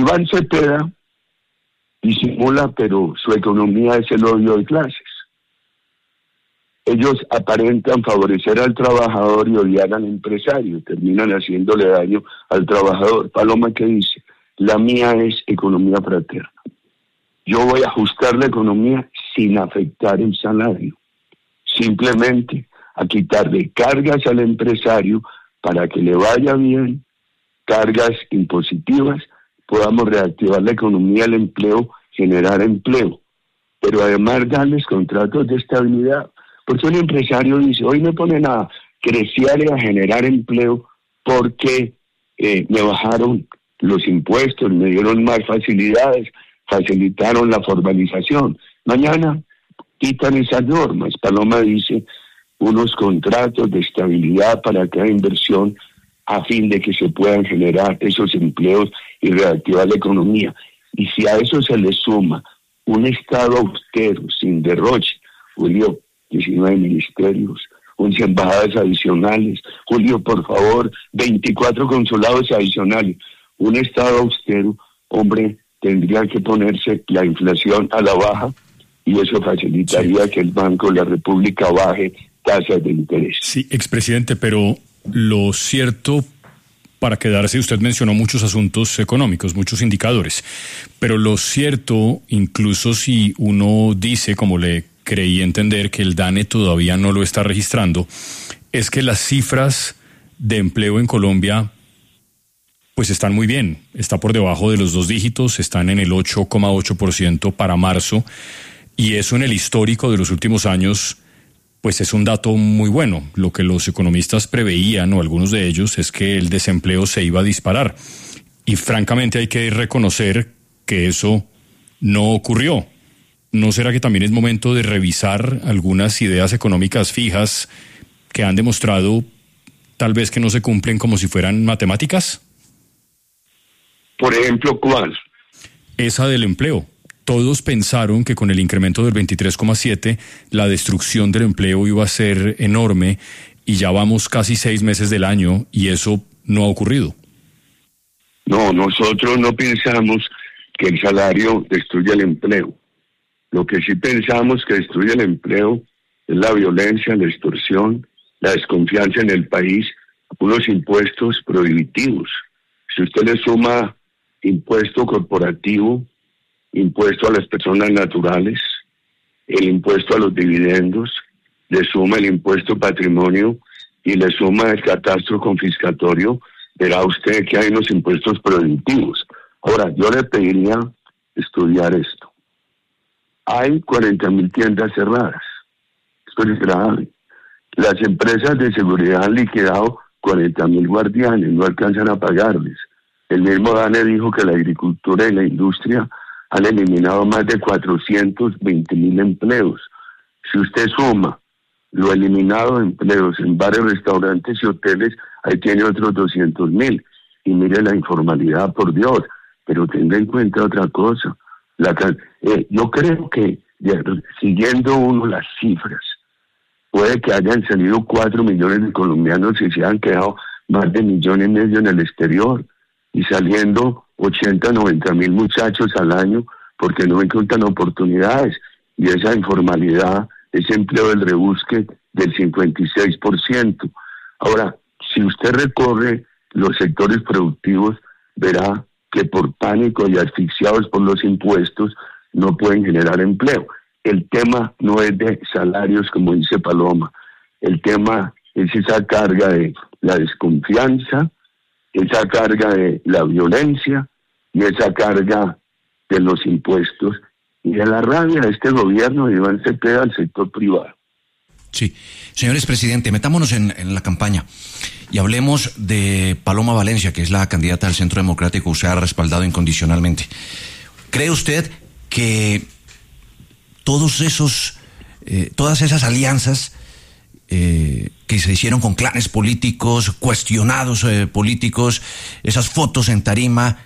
Iván Cepeda disimula, pero su economía es el odio de clases. Ellos aparentan favorecer al trabajador y odiar al empresario, terminan haciéndole daño al trabajador. Paloma, ¿qué dice? La mía es economía fraterna. Yo voy a ajustar la economía sin afectar el salario, simplemente a quitarle cargas al empresario para que le vaya bien, cargas impositivas, podamos reactivar la economía, el empleo, generar empleo, pero además darles contratos de estabilidad. Porque un empresario dice, hoy me ponen a crecer y a generar empleo porque me bajaron los impuestos, me dieron más facilidades, facilitaron la formalización. Mañana quitan esas normas. Paloma dice, unos contratos de estabilidad para cada inversión a fin de que se puedan generar esos empleos y reactivar la economía. Y si a eso se le suma un Estado austero, sin derroche, Julio, 19 ministerios, 11 embajadas adicionales, Julio, por favor, 24 consulados adicionales, un Estado austero, hombre, tendría que ponerse la inflación a la baja y eso facilitaría que el Banco de la República baje tasas de interés. Sí, expresidente, pero lo cierto, para quedarse, usted mencionó muchos asuntos económicos, muchos indicadores, pero lo cierto, incluso si uno dice, como le creí entender, que el DANE todavía no lo está registrando, es que las cifras de empleo en Colombia pues están muy bien, está por debajo de los 2 dígitos, están en el 8,8% para marzo, y eso en el histórico de los últimos años pues es un dato muy bueno. Lo que los economistas preveían, o algunos de ellos, es que el desempleo se iba a disparar. Y francamente hay que reconocer que eso no ocurrió. ¿No será que también es momento de revisar algunas ideas económicas fijas que han demostrado tal vez que no se cumplen como si fueran matemáticas? Por ejemplo, ¿cuál? Esa del empleo. Todos pensaron que con el incremento del 23,7 la destrucción del empleo iba a ser enorme y ya vamos casi 6 meses del año y eso no ha ocurrido. No, nosotros no pensamos que el salario destruye el empleo. Lo que sí pensamos que destruye el empleo es la violencia, la extorsión, la desconfianza en el país, unos impuestos prohibitivos. Si usted le suma impuesto corporativo, impuesto a las personas naturales, el impuesto a los dividendos, le suma el impuesto patrimonio y le suma el catastro confiscatorio, verá usted que hay unos impuestos prohibitivos. Ahora, yo le pediría estudiar esto. Hay 40.000 tiendas cerradas. Esto es grave. Las empresas de seguridad han liquidado 40.000 guardianes, no alcanzan a pagarles. El mismo DANE dijo que la agricultura y la industria han eliminado más de 420.000 empleos. Si usted suma lo eliminado de empleos en bares, restaurantes y hoteles, ahí tiene otros 200.000. Y mire la informalidad, por Dios. Pero tenga en cuenta otra cosa. Yo creo que, siguiendo uno las cifras, puede que hayan salido 4 millones de colombianos y se han quedado más de 1,5 millones en el exterior. Y saliendo 80-90.000 muchachos al año porque no encuentran oportunidades. Y esa informalidad, ese empleo del rebusque del 56%. Ahora, si usted recorre los sectores productivos, verá que por pánico y asfixiados por los impuestos no pueden generar empleo. El tema no es de salarios, como dice Paloma. El tema es esa carga de la desconfianza, esa carga de la violencia y esa carga de los impuestos y de la rabia de este gobierno de Iván Cepeda al sector privado. Sí. Señores presidente, metámonos en la campaña y hablemos de Paloma Valencia, que es la candidata del Centro Democrático. Usted ha respaldado incondicionalmente. ¿Cree usted que todas esas alianzas que se hicieron con clanes políticos, cuestionados políticos, esas fotos en tarima,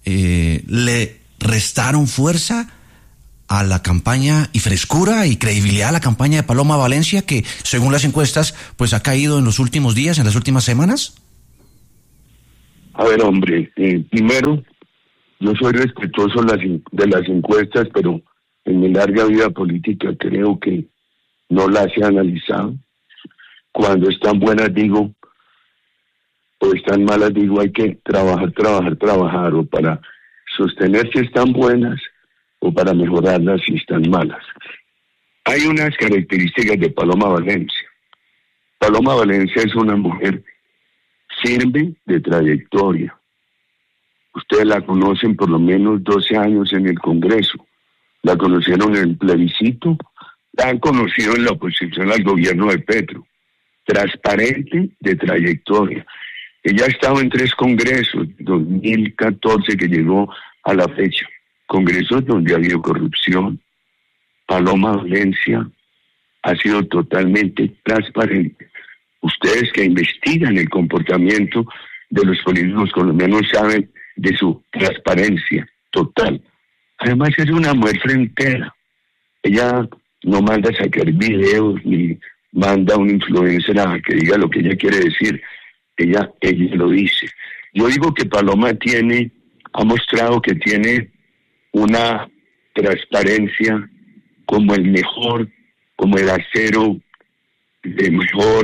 le restaron fuerza a la campaña y frescura y credibilidad a la campaña de Paloma Valencia, que según las encuestas pues ha caído en los últimos días, en las últimas semanas? A ver, hombre, primero Yo soy respetuoso de las encuestas, pero en mi larga vida política creo que no las he analizado. Cuando están buenas digo, o están malas digo, hay que trabajar, o para sostener si están buenas, o para mejorarlas si están malas. Hay unas características de Paloma Valencia. Paloma Valencia es una mujer firme de trayectoria. Ustedes la conocen por lo menos 12 años en el Congreso. La conocieron en el plebiscito, la han conocido en la oposición al gobierno de Petro. Transparente de trayectoria. Ella ha estado en 3 congresos, 2014 que llegó a la fecha. Congresos donde ha habido corrupción. Paloma Valencia ha sido totalmente transparente. Ustedes que investigan el comportamiento de los políticos colombianos saben de su transparencia total. Además es una mujer frentera. Ella no manda a sacar videos ni manda a un influencer a que diga lo que ella quiere decir. Ella lo dice. Yo digo que Paloma ha mostrado que tiene una transparencia como el mejor, como el acero de mejor,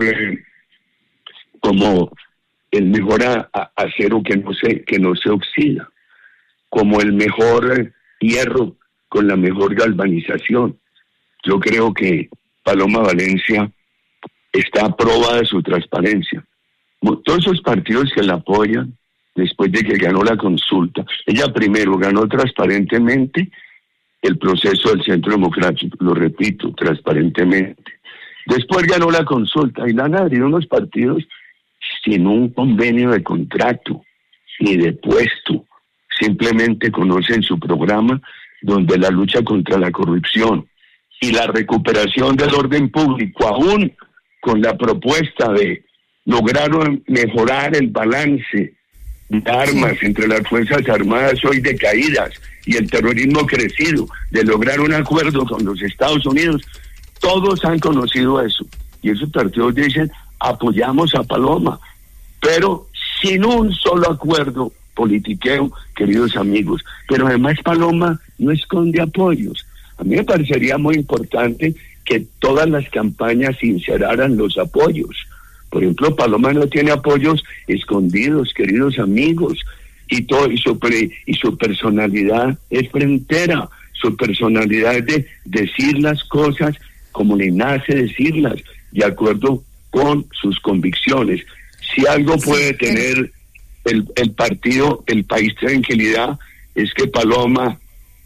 como el mejor acero que no se oxida, como el mejor hierro con la mejor galvanización. Yo creo que Paloma Valencia está aprobada de su transparencia. Todos esos partidos que la apoyan, después de que ganó la consulta, ella primero ganó transparentemente el proceso del Centro Democrático, lo repito, transparentemente. Después ganó la consulta y la han abrido unos partidos sin un convenio de contrato ni de puesto. Simplemente conocen su programa donde la lucha contra la corrupción y la recuperación del orden público, aún con la propuesta de lograr mejorar el balance de armas entre las Fuerzas Armadas hoy decaídas y el terrorismo crecido, de lograr un acuerdo con los Estados Unidos. Todos han conocido eso y esos partidos dicen apoyamos a Paloma, pero sin un solo acuerdo politiqueo, queridos amigos. Pero además Paloma no esconde apoyos. A mí me parecería muy importante que todas las campañas sinceraran los apoyos. Por ejemplo, Paloma no tiene apoyos escondidos, queridos amigos, y su personalidad es frentera. Su personalidad es de decir las cosas como le nace decirlas, de acuerdo con sus convicciones. Si algo puede tener el partido, el país tranquilidad, es que Paloma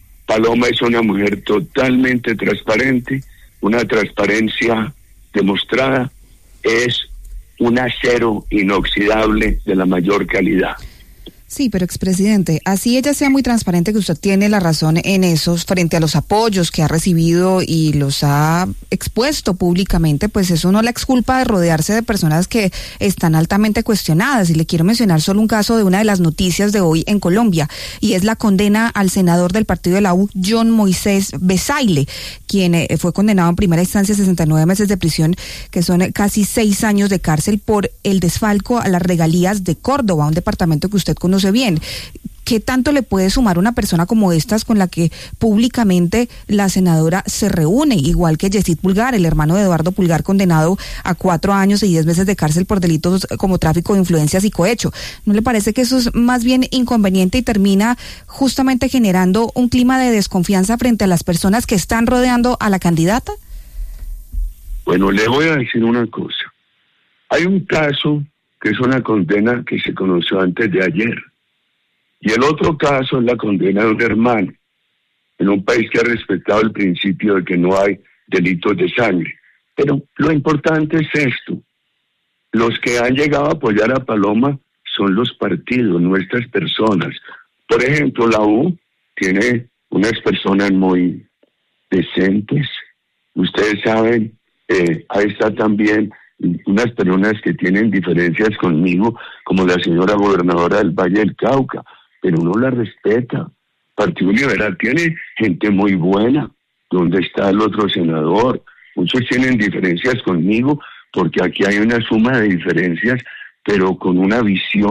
es una mujer totalmente transparente, una transparencia demostrada, es un acero inoxidable de la mayor calidad. Sí, pero expresidente, así ella sea muy transparente, que usted tiene la razón en esos, frente a los apoyos que ha recibido y los ha expuesto públicamente, pues eso no la exculpa de rodearse de personas que están altamente cuestionadas. Y le quiero mencionar solo un caso de una de las noticias de hoy en Colombia, y es la condena al senador del partido de la U, John Moisés Bezaile, quien fue condenado en primera instancia a 69 meses de prisión, que son casi 6 años de cárcel, por el desfalco a las regalías de Córdoba, un departamento que usted conoce bien. ¿Qué tanto le puede sumar una persona como estas, con la que públicamente la senadora se reúne? Igual que Yesid Pulgar, el hermano de Eduardo Pulgar, condenado a 4 años y 10 meses de cárcel por delitos como tráfico de influencias y cohecho. ¿No le parece que eso es más bien inconveniente y termina justamente generando un clima de desconfianza frente a las personas que están rodeando a la candidata? Bueno, le voy a decir una cosa. Hay un caso que es una condena que se conoció antes de ayer. Y el otro caso es la condena de un hermano, en un país que ha respetado el principio de que no hay delitos de sangre. Pero lo importante es esto. Los que han llegado a apoyar a Paloma son los partidos, nuestras personas. Por ejemplo, la U tiene unas personas muy decentes. Ustedes saben, ahí está también unas personas que tienen diferencias conmigo, como la señora gobernadora del Valle del Cauca, pero uno la respeta. Partido Liberal tiene gente muy buena. ¿Dónde está el otro senador? Muchos tienen diferencias conmigo, porque aquí hay una suma de diferencias, pero con una visión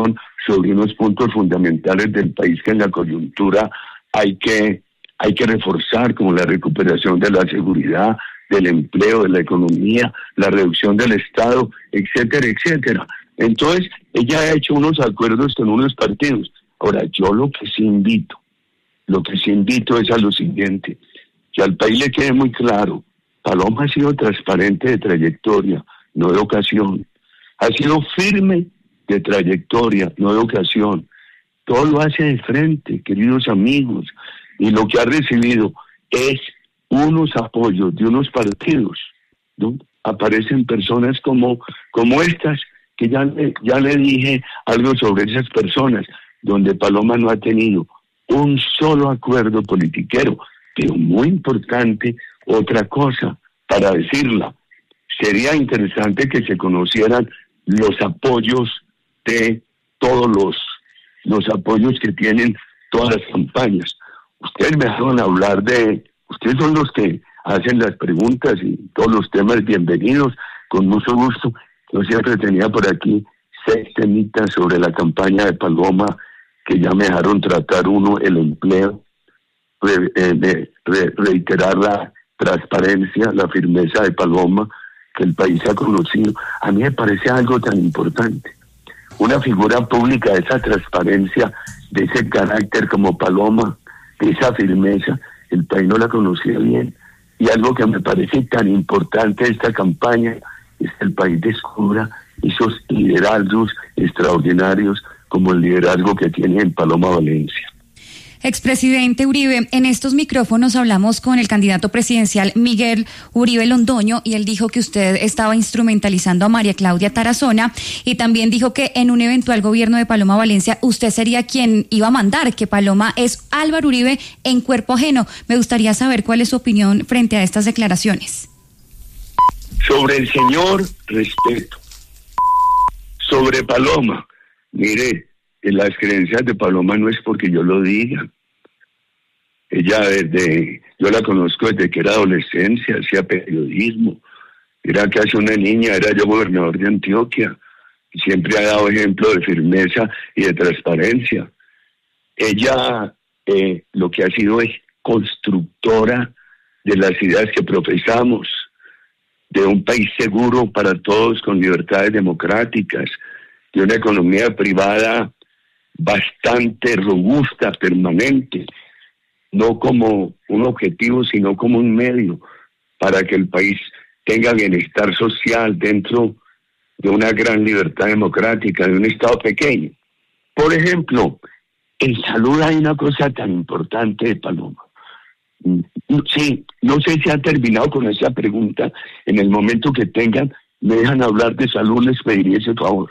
sobre unos puntos fundamentales del país que en la coyuntura hay que reforzar, como la recuperación de la seguridad, del empleo, de la economía, la reducción del Estado, etcétera, etcétera. Entonces, ella ha hecho unos acuerdos con unos partidos. Ahora, yo lo que sí invito es a lo siguiente, que al país le quede muy claro: Paloma ha sido transparente de trayectoria, no de ocasión. Ha sido firme de trayectoria, no de ocasión. Todo lo hace de frente, queridos amigos, y lo que ha recibido es unos apoyos de unos partidos, ¿no? Aparecen personas como estas, que ya le dije algo sobre esas personas, donde Paloma no ha tenido un solo acuerdo politiquero. Pero muy importante, otra cosa para decirla, sería interesante que se conocieran los apoyos de todos los apoyos que tienen todas las campañas. Ustedes me dejaron hablar ustedes son los que hacen las preguntas y todos los temas, bienvenidos, con mucho gusto. Yo siempre tenía por aquí 6 temitas sobre la campaña de Paloma, que ya me dejaron tratar. Uno, el empleo, reiterar la transparencia, la firmeza de Paloma, que el país ha conocido. A mí me parece algo tan importante. Una figura pública de esa transparencia, de ese carácter como Paloma, de esa firmeza, el país no la conocía bien. Y algo que me parece tan importante de esta campaña es que el país descubra esos liderazgos extraordinarios como el liderazgo que tiene en Paloma Valencia. Expresidente Uribe, en estos micrófonos hablamos con el candidato presidencial Miguel Uribe Londoño y él dijo que usted estaba instrumentalizando a María Claudia Tarazona y también dijo que en un eventual gobierno de Paloma Valencia usted sería quien iba a mandar, que Paloma es Álvaro Uribe en cuerpo ajeno. Me gustaría saber cuál es su opinión frente a estas declaraciones. Sobre el señor, respeto. Sobre Paloma, mire, las creencias de Paloma no es porque yo lo diga. Ella yo la conozco desde que era adolescencia, hacía periodismo, era casi una niña, era yo gobernador de Antioquia, y siempre ha dado ejemplo de firmeza y de transparencia. Ella lo que ha sido es constructora de las ideas que profesamos, de un país seguro para todos, con libertades democráticas, de una economía privada bastante robusta, permanente, no como un objetivo, sino como un medio para que el país tenga bienestar social dentro de una gran libertad democrática, de un Estado pequeño. Por ejemplo, en salud hay una cosa tan importante de Paloma. Sí, no sé si han terminado con esa pregunta. En el momento que tengan, me dejan hablar de salud, les pediría ese favor.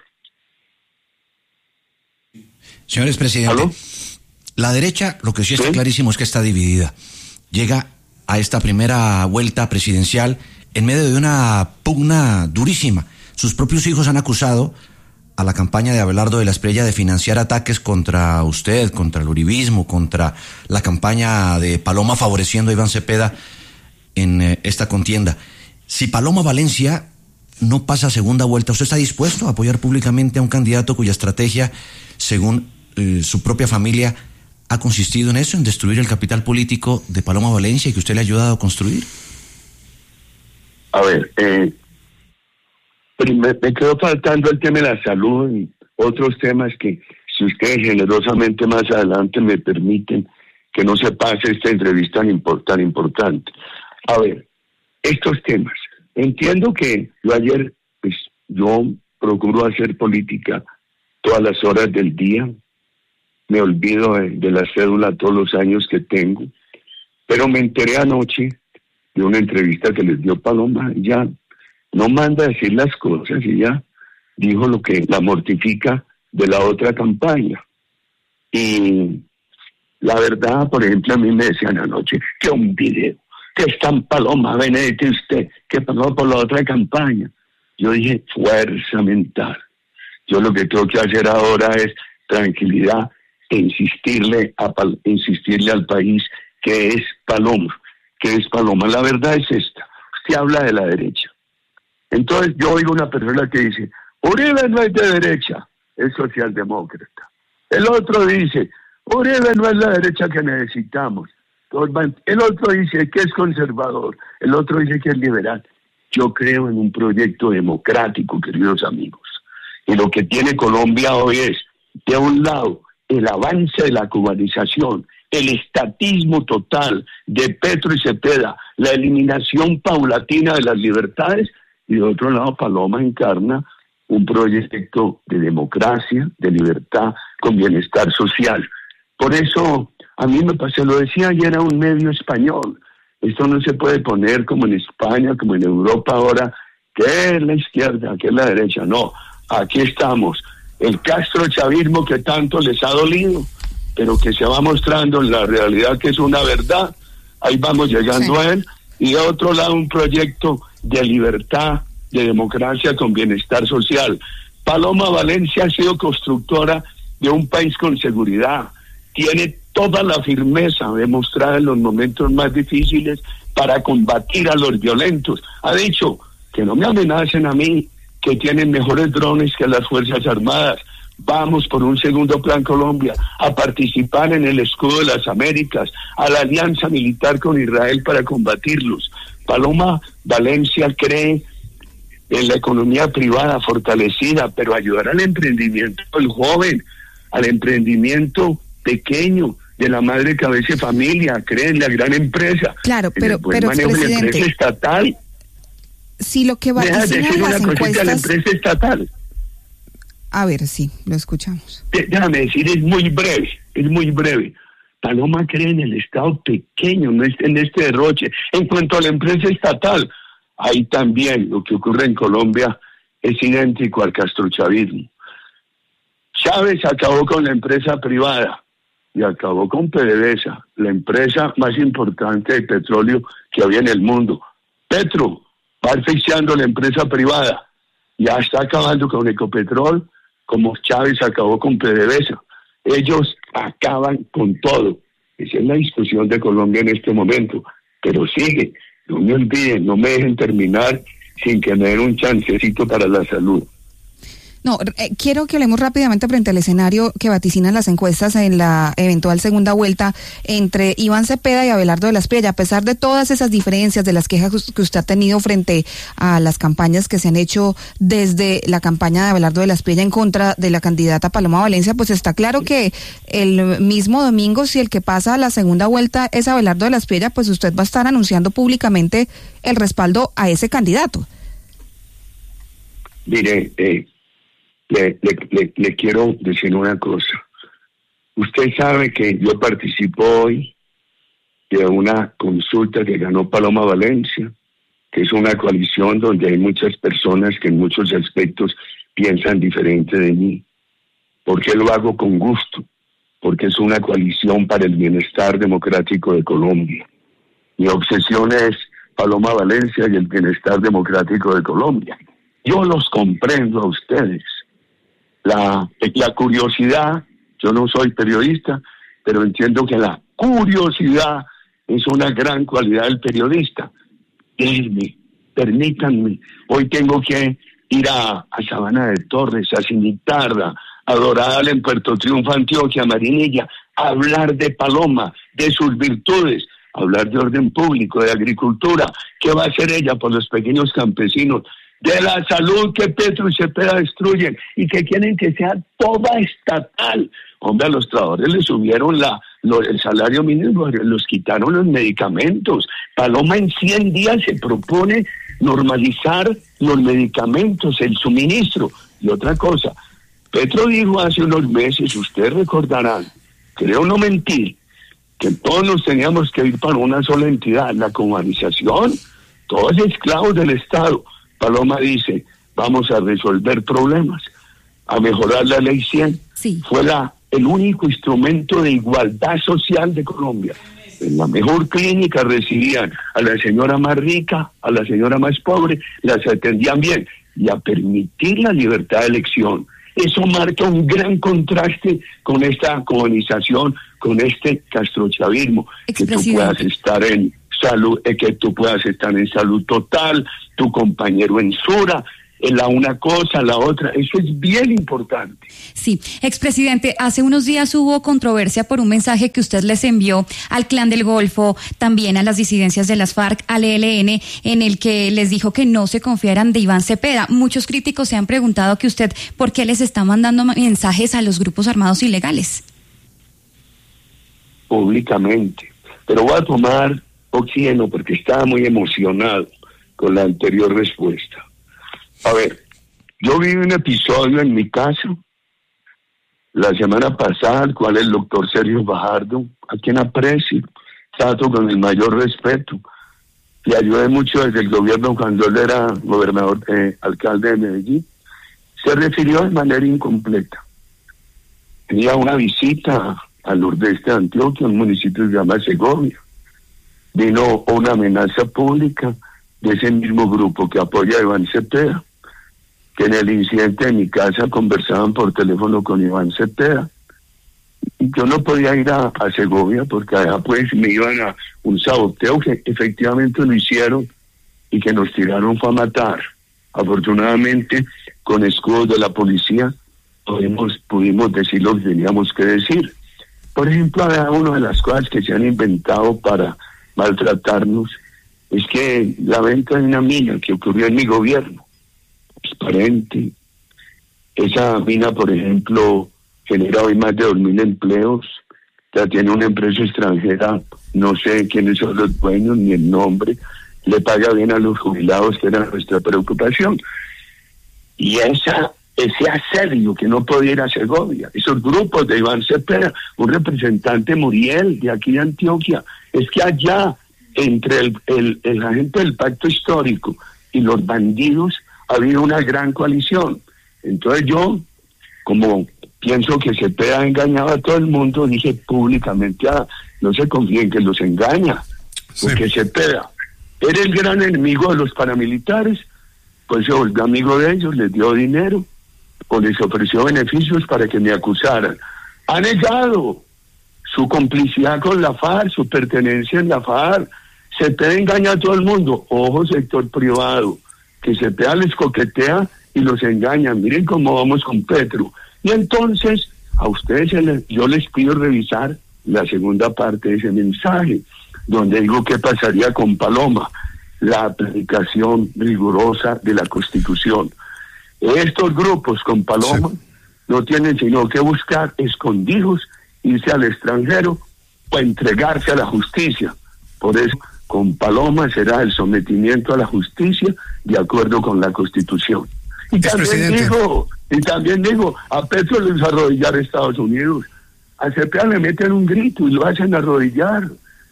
Señores presidente, ¿aló? La derecha, lo que sí está ¿sí? clarísimo es que está dividida. Llega a esta primera vuelta presidencial en medio de una pugna durísima. Sus propios hijos han acusado a la campaña de Abelardo de la Espriella de financiar ataques contra usted, contra el uribismo, contra la campaña de Paloma favoreciendo a Iván Cepeda en esta contienda. Si Paloma Valencia no pasa a segunda vuelta, ¿usted está dispuesto a apoyar públicamente a un candidato cuya estrategia, según su propia familia, ha consistido en eso, en destruir el capital político de Paloma Valencia y que usted le ha ayudado a construir? A ver, me quedó faltando el tema de la salud y otros temas que, si ustedes generosamente más adelante me permiten que no se pase esta entrevista tan importante. A ver, estos temas. Entiendo que yo procuro hacer política todas las horas del día, me olvido de la cédula todos los años que tengo, pero me enteré anoche de una entrevista que les dio Paloma. Ya no manda a decir las cosas y ya dijo lo que la mortifica de la otra campaña. Y la verdad, por ejemplo, a mí me decían anoche que un video, que está en Paloma, Benedito, usted, que pasó por la otra campaña. Yo dije, fuerza mental. Yo lo que tengo que hacer ahora es tranquilidad e insistirle al país que es Paloma, La verdad es esta. Usted habla de la derecha. Entonces yo oigo una persona que dice, Uribe no es de derecha. es socialdemócrata. El otro dice, Uribe no es la derecha que necesitamos. El otro dice que es conservador, el otro dice que es liberal. Yo creo en un proyecto democrático, queridos amigos. Y lo que tiene Colombia hoy es, de un lado, el avance de la cubanización, el estatismo total de Petro y Cepeda, la eliminación paulatina de las libertades, y de otro lado, Paloma encarna un proyecto de democracia, de libertad, con bienestar social. Por eso, a mí me pasó, lo decía ayer a un medio español, esto no se puede poner como en España, como en Europa ahora, que es la izquierda, que es la derecha. No, aquí estamos. El castrochavismo que tanto les ha dolido, pero que se va mostrando en la realidad que es una verdad. Ahí vamos llegando a él. Y de otro lado, un proyecto de libertad, de democracia con bienestar social. Paloma Valencia ha sido constructora de un país con seguridad. Tiene toda la firmeza demostrada en los momentos más difíciles para combatir a los violentos. Ha dicho que no me amenacen a mí, que tienen mejores drones que las Fuerzas Armadas. Vamos por un segundo Plan Colombia, a participar en el Escudo de las Américas, a la alianza militar con Israel para combatirlos. Paloma Valencia cree en la economía privada fortalecida, pero ayudar al emprendimiento del joven, al emprendimiento pequeño, de la madre cabeza de familia, cree en la gran empresa. Claro, pero manejo de la empresa estatal. Si lo que vaticinan las encuestas... la empresa estatal. A ver, sí, lo escuchamos. Déjame decir, es muy breve. Paloma cree en el Estado pequeño, no en este derroche. En cuanto a la empresa estatal, ahí también lo que ocurre en Colombia es idéntico al castrochavismo. Chávez acabó con la empresa privada y acabó con PDVSA, la empresa más importante de petróleo que había en el mundo. Petro va asfixiando la empresa privada, ya está acabando con Ecopetrol, como Chávez acabó con PDVSA. Ellos acaban con todo. Esa es la discusión de Colombia en este momento, pero sigue. No me olviden, no me dejen terminar sin que me den un chancecito para la salud. No, quiero que hablemos rápidamente frente al escenario que vaticinan las encuestas en la eventual segunda vuelta entre Iván Cepeda y Abelardo de la Espriella. A pesar de todas esas diferencias, de las quejas que usted ha tenido frente a las campañas que se han hecho desde la campaña de Abelardo de la Espriella en contra de la candidata Paloma Valencia, pues está claro que el mismo domingo, si el que pasa a la segunda vuelta es Abelardo de la Espriella, pues usted va a estar anunciando públicamente el respaldo a ese candidato. Mire, le quiero decir una cosa. Usted sabe que yo participo hoy de una consulta que ganó Paloma Valencia, que es una coalición donde hay muchas personas que en muchos aspectos piensan diferente de mí. ¿Por qué lo hago con gusto? Porque es una coalición para el bienestar democrático de Colombia. Mi obsesión es Paloma Valencia y el bienestar democrático de Colombia. Yo los comprendo a ustedes. La curiosidad, yo no soy periodista, pero entiendo que la curiosidad es una gran cualidad del periodista. Déjenme, permítanme, hoy tengo que ir a Sabana de Torres, a Cimitarra, a Doral en Puerto Triunfo, Antioquia, Marinilla, a hablar de Paloma, de sus virtudes, hablar de orden público, de agricultura, qué va a hacer ella por los pequeños campesinos, de la salud que Petro y Cepeda destruyen y que quieren que sea toda estatal. Hombre, a los trabajadores les subieron el salario mínimo, los quitaron los medicamentos. Paloma en 100 días se propone normalizar los medicamentos, el suministro. Y otra cosa, Petro dijo hace unos meses, ustedes recordarán, creo no mentir, que todos nos teníamos que ir para una sola entidad, la cubanización, todos esclavos del Estado. Paloma dice, vamos a resolver problemas, a mejorar la ley 100. Sí. Fue el único instrumento de igualdad social de Colombia. En la mejor clínica recibían a la señora más rica, a la señora más pobre, las atendían bien, y a permitir la libertad de elección. Eso marca un gran contraste con esta colonización, con este castrochavismo, que tú puedas estar en salud, que tú puedas estar en salud total, tu compañero en Sura, la una cosa, la otra. Eso es bien importante. Sí, expresidente, hace unos días hubo controversia por un mensaje que usted les envió al Clan del Golfo, también a las disidencias de las FARC, al ELN, en el que les dijo que no se confiaran de Iván Cepeda. Muchos críticos se han preguntado que usted, ¿por qué les está mandando mensajes a los grupos armados ilegales? Públicamente. Pero voy a tomar oxígeno porque estaba muy emocionado con la anterior respuesta. A ver, yo viví un episodio en mi casa la semana pasada, al cual el doctor Sergio Fajardo, a quien aprecio, trato con el mayor respeto, y ayudé mucho desde el gobierno cuando él era gobernador, alcalde de Medellín, se refirió de manera incompleta. Tenía una visita al nordeste de Antioquia, un municipio que se llama Segovia. Vino una amenaza pública de ese mismo grupo que apoya a Iván Cepeda, que en el incidente de mi casa conversaban por teléfono con Iván Cepeda. Y yo no podía ir a Segovia porque allá pues me iban a un saboteo que efectivamente lo hicieron y que nos tiraron fue a matar. Afortunadamente, con escudos de la policía, pudimos decir lo que teníamos que decir. Por ejemplo, una de las cosas que se han inventado para maltratarnos es que la venta de una mina que ocurrió en mi gobierno, transparente, esa mina, por ejemplo, genera hoy más de 2.000 empleos, ya tiene una empresa extranjera, no sé quiénes son los dueños ni el nombre, le paga bien a los jubilados, que era nuestra preocupación. Y ese asedio que no podía ir a Segovia, esos grupos de Iván Cepeda, un representante Muriel de aquí de Antioquia, es que allá entre el agente del pacto histórico y los bandidos ha habido una gran coalición. Entonces yo, como pienso que Cepeda ha engañado a todo el mundo, dije públicamente, no se confíen que los engaña, porque Cepeda era el gran enemigo de los paramilitares, pues se volvió amigo de ellos, les dio dinero, o les ofreció beneficios para que me acusaran. Ha negado su complicidad con la FARC, su pertenencia en la FARC. Cepeda engaña a todo el mundo. Ojo, sector privado, que Cepeda les coquetea y los engaña. Miren cómo vamos con Petro. Y entonces, a ustedes yo les pido revisar la segunda parte de ese mensaje, donde digo qué pasaría con Paloma, la aplicación rigurosa de la Constitución. Estos grupos con Paloma no tienen sino que buscar escondidos, irse al extranjero o entregarse a la justicia. Por eso, con Paloma será el sometimiento a la justicia de acuerdo con la Constitución. Y también digo, a Petro les arrodillar a Estados Unidos. A Cepeda le meten un grito y lo hacen arrodillar.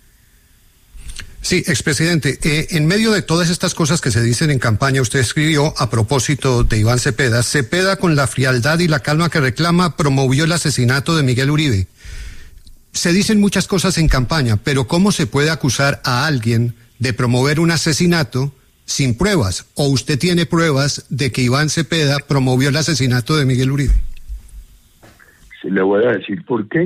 Sí, expresidente, en medio de todas estas cosas que se dicen en campaña, usted escribió a propósito de Iván Cepeda, Cepeda con la frialdad y la calma que reclama promovió el asesinato de Miguel Uribe. Se dicen muchas cosas en campaña, pero ¿cómo se puede acusar a alguien de promover un asesinato sin pruebas? ¿O usted tiene pruebas de que Iván Cepeda promovió el asesinato de Miguel Uribe? Sí, le voy a decir por qué.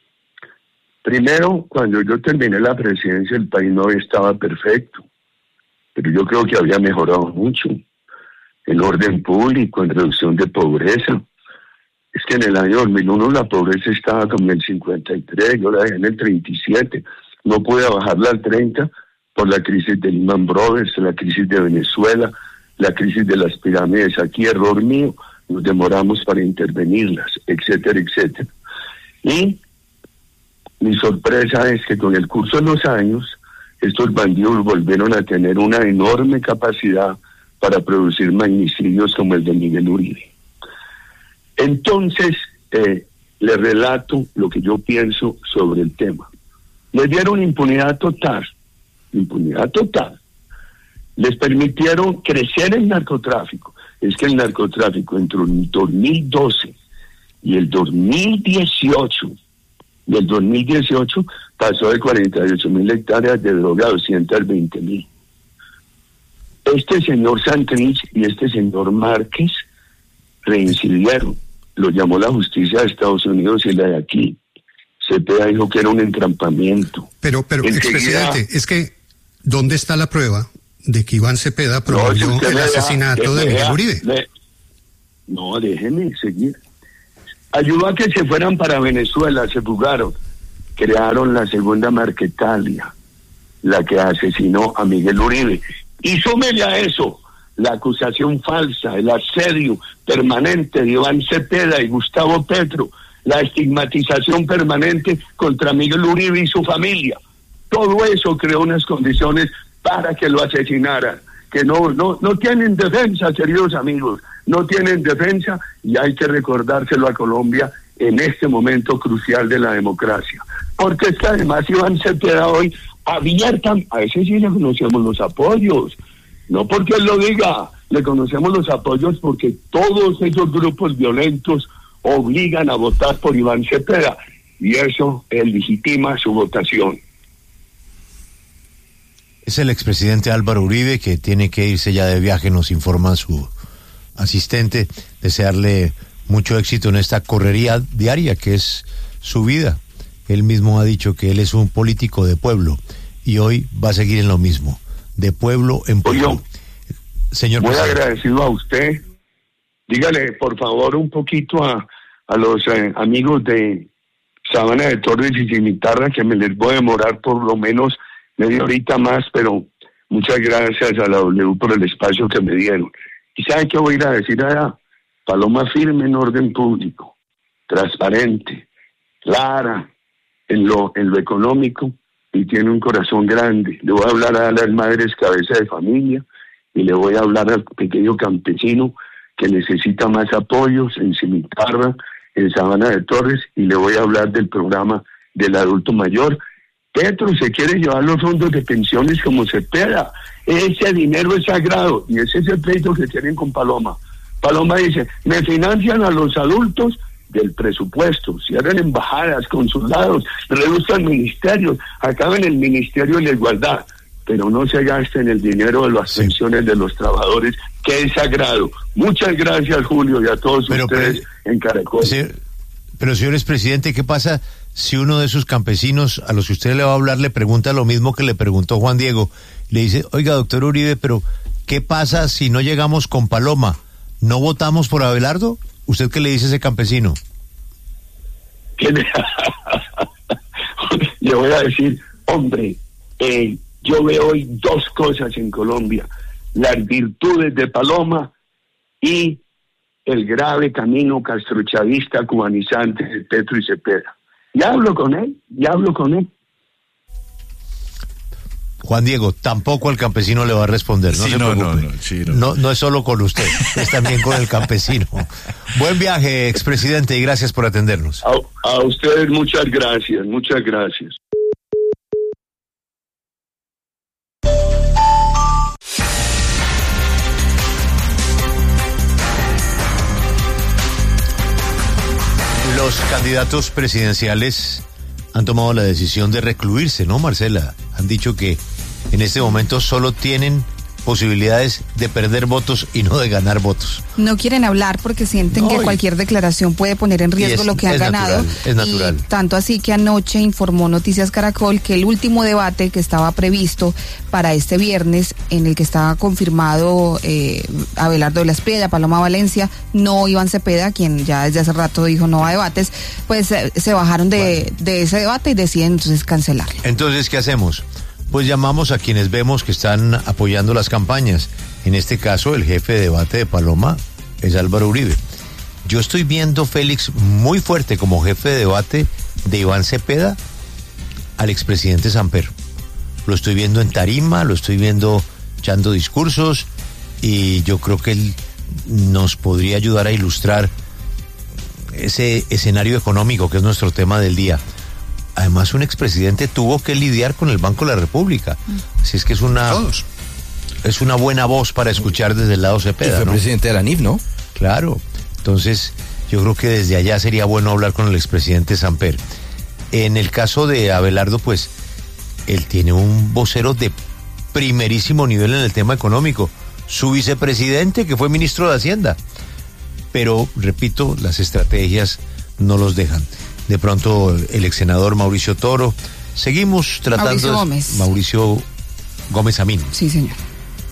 Primero, cuando yo terminé la presidencia, el país no estaba perfecto, pero yo creo que había mejorado mucho en orden público, en reducción de pobreza. Es que en el año 2001 la pobreza estaba como en el 53, yo la dejé en el 37, no pude bajarla al 30 por la crisis de Lehman Brothers, la crisis de Venezuela, la crisis de las pirámides. Aquí, error mío, nos demoramos para intervenirlas, etcétera, etcétera. Y mi sorpresa es que con el curso de los años, estos bandidos volvieron a tener una enorme capacidad para producir magnicidios como el de Miguel Uribe. Entonces, le relato lo que yo pienso sobre el tema. Les dieron impunidad total. Les permitieron crecer el narcotráfico. Es que el narcotráfico entre el 2012 y el 2018, del 2018 pasó de 48.000 hectáreas de droga a 220.000. Este señor Santrich y este señor Márquez reincidieron. Lo llamó la justicia de Estados Unidos y la de aquí. Cepeda dijo que era un entrampamiento. Pero expresidente, es que ¿dónde está la prueba de que Iván Cepeda promovió el asesinato de Miguel Uribe. No, déjenme seguir. Ayudó a que se fueran para Venezuela, se fugaron. Crearon la segunda Marquetalia, la que asesinó a Miguel Uribe. Y súmele a eso la acusación falsa, el asedio permanente de Iván Cepeda y Gustavo Petro, la estigmatización permanente contra Miguel Uribe y su familia. Todo eso creó unas condiciones para que lo asesinaran, que no tienen defensa, queridos amigos, no tienen defensa, y hay que recordárselo a Colombia en este momento crucial de la democracia. Porque es que además Iván Cepeda hoy abierta, a ese sí le conocemos los apoyos, no porque él lo diga, le conocemos los apoyos porque todos esos grupos violentos obligan a votar por Iván Cepeda, y eso legitima su votación. Es el expresidente Álvaro Uribe, que tiene que irse ya de viaje, nos informa su asistente. Desearle mucho éxito en esta correría diaria que es su vida. Él mismo ha dicho que él es un político de pueblo y hoy va a seguir en lo mismo, de pueblo en pueblo. Oye, señor muy presidente, agradecido a usted. Dígale, por favor, un poquito a los amigos de Sabana de Torres y Cimitarra, que me les voy a demorar por lo menos media horita más, pero muchas gracias a la W por el espacio que me dieron. ¿Y saben qué voy a ir a decir allá? Paloma firme en orden público, transparente, clara en lo económico, y tiene un corazón grande. Le voy a hablar a las madres cabeza de familia, y le voy a hablar al pequeño campesino que necesita más apoyos en Cimitarra, en Sabana de Torres, y le voy a hablar del programa del adulto mayor. Petro se quiere llevar los fondos de pensiones como Cepeda. Ese dinero es sagrado, y ese es el pleito que tienen con Paloma. Paloma dice, me financian a los adultos del presupuesto, cierren embajadas, consulados, reduzcan ministerios, acaben el Ministerio de la Igualdad, pero no se gasten el dinero de las pensiones de los trabajadores, que es sagrado. Muchas gracias, Julio, y a todos ustedes en Caracol. Pero, señores presidente, ¿qué pasa si uno de esos campesinos a los que usted le va a hablar le pregunta lo mismo que le preguntó Juan Diego? Le dice, oiga, doctor Uribe, pero ¿qué pasa si no llegamos con Paloma? ¿No votamos por Abelardo? ¿Usted qué le dice a ese campesino? Le voy a decir, hombre, yo veo hoy dos cosas en Colombia: las virtudes de Paloma y el grave camino castrochavista cubanizante de Petro y Cepeda. Ya hablo con él. Juan Diego, tampoco al campesino le va a responder, no se preocupe. No es solo con usted, es también con el campesino. Buen viaje, expresidente, y gracias por atendernos. A ustedes muchas gracias. Los candidatos presidenciales han tomado la decisión de recluirse, ¿no, Marcela? Han dicho que en este momento solo tienen posibilidades de perder votos y no de ganar votos. No quieren hablar porque sienten que cualquier declaración puede poner en riesgo lo que han ganado. Es natural. Y tanto así que anoche informó Noticias Caracol que el último debate que estaba previsto para este viernes, en el que estaba confirmado Abelardo de la Espriella, Paloma Valencia, no Iván Cepeda, quien ya desde hace rato dijo no a debates, pues se bajaron de ese debate y deciden entonces cancelarlo. Entonces, ¿qué hacemos? Pues llamamos a quienes vemos que están apoyando las campañas. En este caso, el jefe de debate de Paloma es Álvaro Uribe. Yo estoy viendo, Félix, muy fuerte como jefe de debate de Iván Cepeda al expresidente Samper. Lo estoy viendo en tarima, lo estoy viendo echando discursos, y yo creo que él nos podría ayudar a ilustrar ese escenario económico que es nuestro tema del día. Además, un expresidente tuvo que lidiar con el Banco de la República. Así es que es una buena voz para escuchar desde el lado Cepeda, fue presidente de la NIF, ¿no? Claro. Entonces, yo creo que desde allá sería bueno hablar con el expresidente Samper. En el caso de Abelardo, pues, él tiene un vocero de primerísimo nivel en el tema económico. Su vicepresidente, que fue ministro de Hacienda. Pero, repito, las estrategias no los dejan. De pronto el ex senador Mauricio Toro. Seguimos tratando... Mauricio Gómez. Mauricio Gómez Amín. Sí, señor.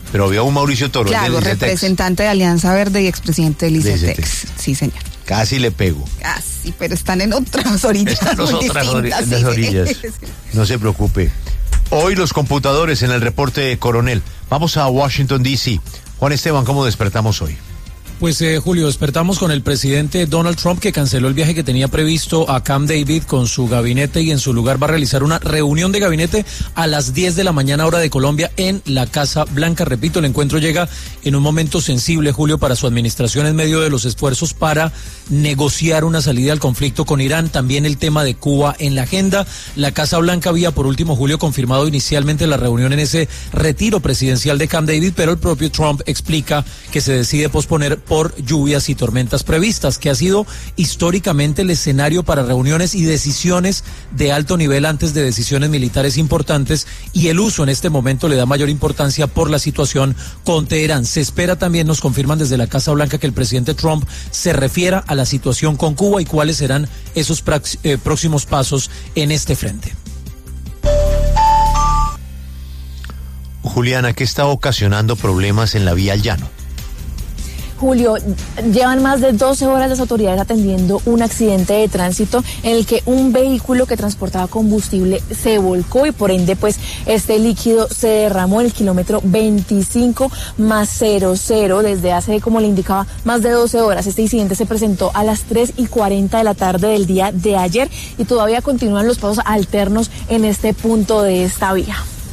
Pero había un Mauricio Toro. Claro, representante de Alianza Verde y expresidente del ICETEX. Sí, señor. Casi le pego. Casi, pero están en otras orillas. Están en otras orillas. No se preocupe. Hoy los computadores en el reporte de Coronel. Vamos a Washington, D.C. Juan Esteban, ¿cómo despertamos hoy? Pues Julio, despertamos con el presidente Donald Trump, que canceló el viaje que tenía previsto a Camp David con su gabinete, y en su lugar va a realizar una reunión de gabinete a las 10 de la mañana hora de Colombia en la Casa Blanca. Repito, el encuentro llega en un momento sensible, Julio, para su administración en medio de los esfuerzos para negociar una salida al conflicto con Irán. También el tema de Cuba en la agenda. La Casa Blanca había, por último, Julio, confirmado inicialmente la reunión en ese retiro presidencial de Camp David, pero el propio Trump explica que se decide posponer por lluvias y tormentas previstas, que ha sido históricamente el escenario para reuniones y decisiones de alto nivel antes de decisiones militares importantes, y el uso en este momento le da mayor importancia por la situación con Teherán. Se espera también, nos confirman desde la Casa Blanca, que el presidente Trump se refiera a la situación con Cuba y cuáles serán esos próximos pasos en este frente. Juliana, ¿qué está ocasionando problemas en la vía al llano? Julio, llevan más de 12 horas las autoridades atendiendo un accidente de tránsito en el que un vehículo que transportaba combustible se volcó y por ende pues este líquido se derramó en el kilómetro 25+00 desde hace, como le indicaba, más de 12 horas. Este incidente se presentó a las 3:40 de la tarde del día de ayer y todavía continúan los pasos alternos en este punto de esta vía.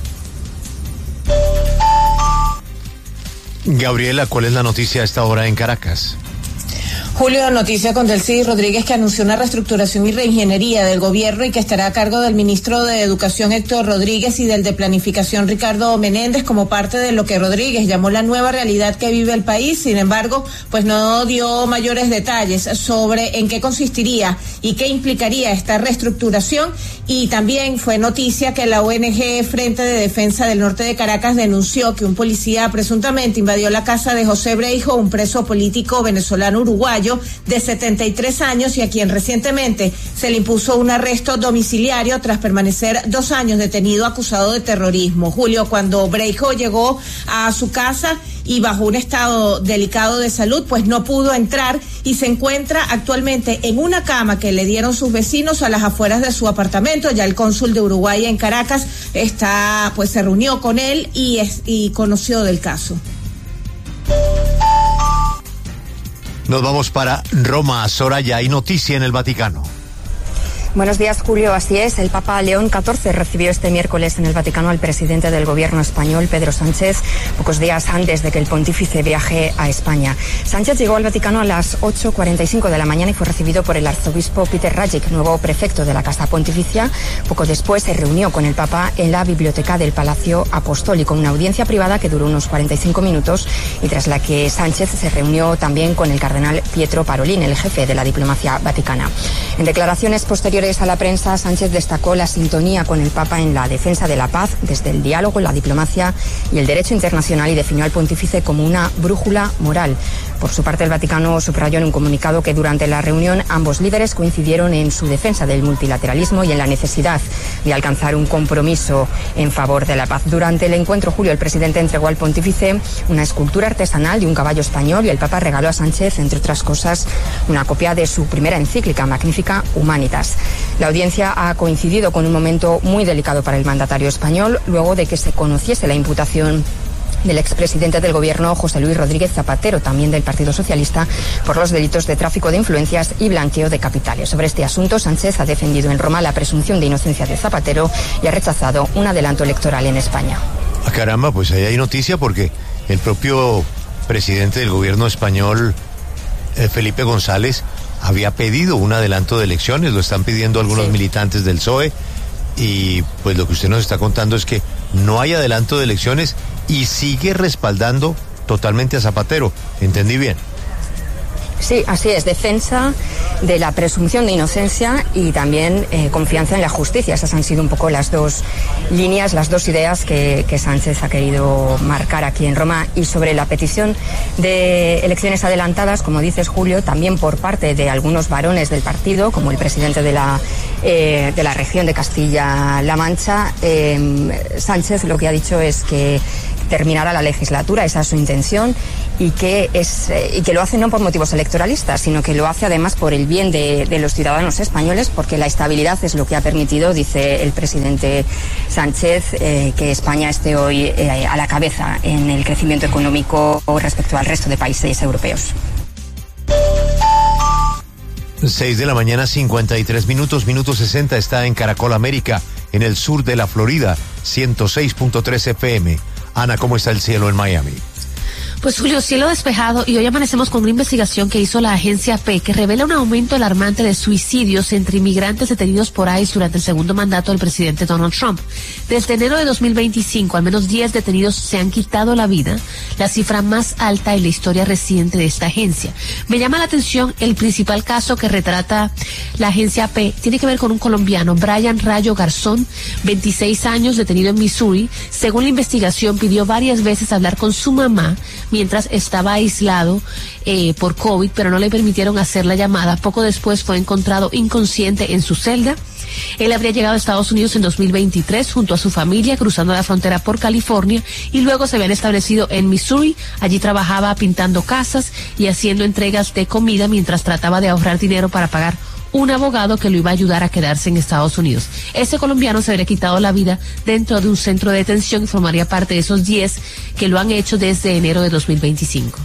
Gabriela, ¿cuál es la noticia a esta hora en Caracas? Julio, noticia con Delcy Rodríguez, que anunció una reestructuración y reingeniería del gobierno y que estará a cargo del ministro de Educación Héctor Rodríguez y del de Planificación Ricardo Menéndez, como parte de lo que Rodríguez llamó la nueva realidad que vive el país. Sin embargo, pues no dio mayores detalles sobre en qué consistiría y qué implicaría esta reestructuración. Y también fue noticia que la ONG Frente de Defensa del Norte de Caracas denunció que un policía presuntamente invadió la casa de José Breijo, un preso político venezolano uruguayo de 73 años y a quien recientemente se le impuso un arresto domiciliario tras permanecer 2 años detenido acusado de terrorismo. Julio, cuando Breijo llegó a su casa y bajo un estado delicado de salud, pues no pudo entrar y se encuentra actualmente en una cama que le dieron sus vecinos a las afueras de su apartamento. Ya el cónsul de Uruguay en Caracas se reunió con él y conoció del caso. Nos vamos para Roma. Soraya, hay noticia en el Vaticano. Buenos días, Julio. Así es, el Papa León XIV recibió este miércoles en el Vaticano al presidente del gobierno español, Pedro Sánchez, pocos días antes de que el pontífice viaje a España. Sánchez llegó al Vaticano a las 8:45 de la mañana y fue recibido por el arzobispo Peter Rajic, nuevo prefecto de la Casa Pontificia. Poco después se reunió con el Papa en la biblioteca del Palacio Apostólico, una audiencia privada que duró unos 45 minutos y tras la que Sánchez se reunió también con el cardenal Pietro Parolin, el jefe de la diplomacia vaticana. En declaraciones posteriores a la prensa, Sánchez destacó la sintonía con el Papa en la defensa de la paz desde el diálogo, la diplomacia y el derecho internacional y definió al pontífice como una brújula moral. Por su parte, el Vaticano subrayó en un comunicado que durante la reunión ambos líderes coincidieron en su defensa del multilateralismo y en la necesidad de alcanzar un compromiso en favor de la paz. Durante el encuentro, Julio, el presidente entregó al pontífice una escultura artesanal de un caballo español y el Papa regaló a Sánchez, entre otras cosas, una copia de su primera encíclica, Magnificat Humanitas. La audiencia ha coincidido con un momento muy delicado para el mandatario español, luego de que se conociese la imputación del expresidente del gobierno, José Luis Rodríguez Zapatero, también del Partido Socialista, por los delitos de tráfico de influencias y blanqueo de capitales. Sobre este asunto, Sánchez ha defendido en Roma la presunción de inocencia de Zapatero y ha rechazado un adelanto electoral en España. Ah, caramba, pues ahí hay noticia porque el propio presidente del gobierno español, Felipe González, había pedido un adelanto de elecciones, lo están pidiendo algunos militantes del PSOE y pues lo que usted nos está contando es que no hay adelanto de elecciones y sigue respaldando totalmente a Zapatero. ¿Entendí bien? Sí, así es, defensa de la presunción de inocencia y también confianza en la justicia. Esas han sido un poco las dos líneas, las dos ideas que Sánchez ha querido marcar aquí en Roma. Y sobre la petición de elecciones adelantadas, como dices, Julio, también por parte de algunos varones del partido, como el presidente de la región de Castilla-La Mancha, Sánchez lo que ha dicho es que terminara la legislatura, esa es su intención, y que lo hace no por motivos electoralistas, sino que lo hace además por el bien de los ciudadanos españoles, porque la estabilidad es lo que ha permitido, dice el presidente Sánchez, que España esté hoy a la cabeza en el crecimiento económico respecto al resto de países europeos. 6 de la mañana, 53 minutos, minuto 60, está en Caracol América, en el sur de la Florida, 106.3 FM. Ana, ¿cómo está el cielo en Miami? Pues Julio, cielo despejado, y hoy amanecemos con una investigación que hizo la agencia AP que revela un aumento alarmante de suicidios entre inmigrantes detenidos por ICE durante el segundo mandato del presidente Donald Trump. Desde enero de 2025, al menos 10 detenidos se han quitado la vida, la cifra más alta en la historia reciente de esta agencia. Me llama la atención el principal caso que retrata la agencia AP. Tiene que ver con un colombiano, Brian Rayo Garzón, 26 años, detenido en Missouri. Según la investigación, pidió varias veces hablar con su mamá mientras estaba aislado por COVID, pero no le permitieron hacer la llamada. Poco después fue encontrado inconsciente en su celda. Él habría llegado a Estados Unidos en 2023 junto a su familia, cruzando la frontera por California, y luego se habían establecido en Missouri. Allí trabajaba pintando casas y haciendo entregas de comida mientras trataba de ahorrar dinero para pagar un abogado que lo iba a ayudar a quedarse en Estados Unidos. Ese colombiano se habría quitado la vida dentro de un centro de detención y formaría parte de esos 10 que lo han hecho desde enero de 2025.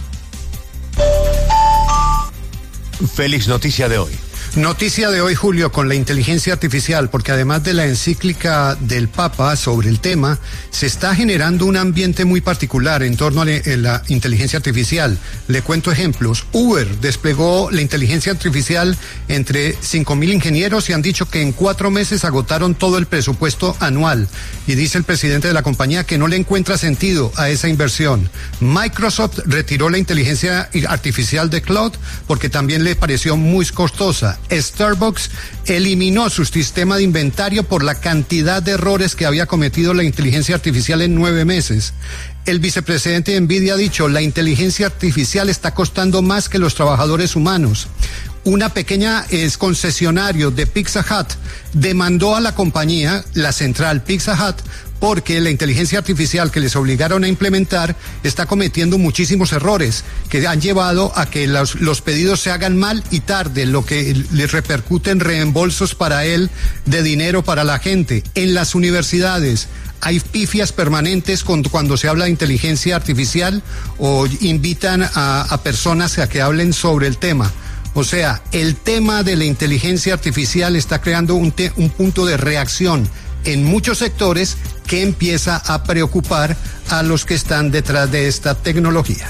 Félix, noticia de hoy. Noticia de hoy, Julio, con la inteligencia artificial, porque además de la encíclica del Papa sobre el tema, se está generando un ambiente muy particular en torno a la inteligencia artificial. Le cuento ejemplos. Uber desplegó la inteligencia artificial entre 5.000 ingenieros y han dicho que en 4 meses agotaron todo el presupuesto anual. Y dice el presidente de la compañía que no le encuentra sentido a esa inversión. Microsoft retiró la inteligencia artificial de Cloud porque también le pareció muy costosa. Starbucks eliminó su sistema de inventario por la cantidad de errores que había cometido la inteligencia artificial en 9 meses. El vicepresidente de Nvidia ha dicho, la inteligencia artificial está costando más que los trabajadores humanos. Una pequeña concesionario de Pizza Hut demandó a la compañía, la central Pizza Hut, porque la inteligencia artificial que les obligaron a implementar está cometiendo muchísimos errores que han llevado a que los pedidos se hagan mal y tarde, lo que les repercute en reembolsos para él de dinero para la gente. En las universidades hay pifias permanentes cuando se habla de inteligencia artificial o invitan a personas a que hablen sobre el tema. O sea, el tema de la inteligencia artificial está creando un punto de reacción en muchos sectores que empieza a preocupar a los que están detrás de esta tecnología.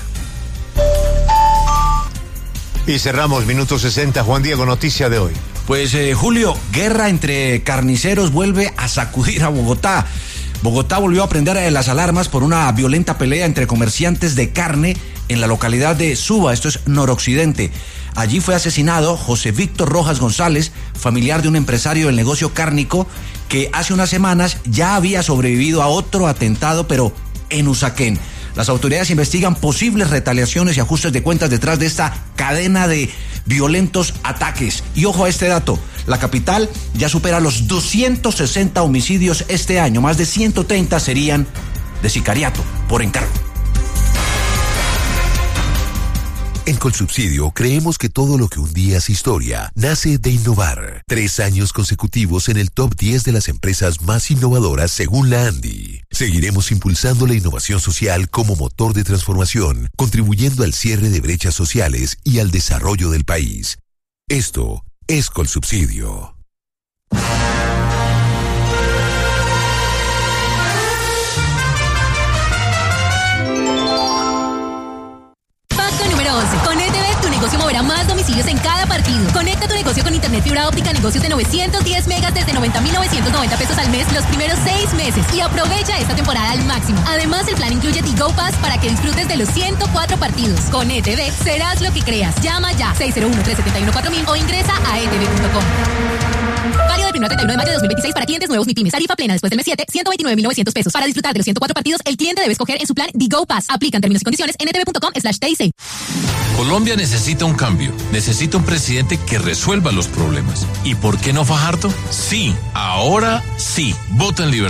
Y cerramos minuto 60. Juan Diego, noticia de hoy. Pues Julio, guerra entre carniceros vuelve a sacudir a Bogotá. Bogotá volvió a prender las alarmas por una violenta pelea entre comerciantes de carne en la localidad de Suba, esto es noroccidente. Allí fue asesinado José Víctor Rojas González, familiar de un empresario del negocio cárnico que hace unas semanas ya había sobrevivido a otro atentado, pero en Usaquén. Las autoridades investigan posibles retaliaciones y ajustes de cuentas detrás de esta cadena de violentos ataques. Y ojo a este dato, la capital ya supera los 260 homicidios este año, más de 130 serían de sicariato por encargo. En Colsubsidio creemos que todo lo que un día es historia nace de innovar. 3 años consecutivos en el top 10 de las empresas más innovadoras según la ANDI. Seguiremos impulsando la innovación social como motor de transformación, contribuyendo al cierre de brechas sociales y al desarrollo del país. Esto es Colsubsidio. Con ETV, tu negocio moverá más domicilios en cada partido. Conecta tu negocio con internet fibra óptica, negocios de 910 megas desde 90,990 pesos al mes los primeros 6 meses. Y aprovecha esta temporada al máximo. Además, el plan incluye Tigo Pass para que disfrutes de los 104 partidos. Con ETV, serás lo que creas. Llama ya 601-371-4000 o ingresa a etv.com. Válido del 1 al 31 de mayo de 2026 para clientes nuevos MIPYMES. Tarifa plena después del mes 7, 129,900 pesos. Para disfrutar de los 104 partidos, el cliente debe escoger en su plan Tigo Pass. Aplican términos y condiciones en etv.com/TIC. Colombia necesita un cambio. Necesita un presidente que resuelva los problemas. ¿Y por qué no Fajardo? Sí, ahora sí. Vota en libertad.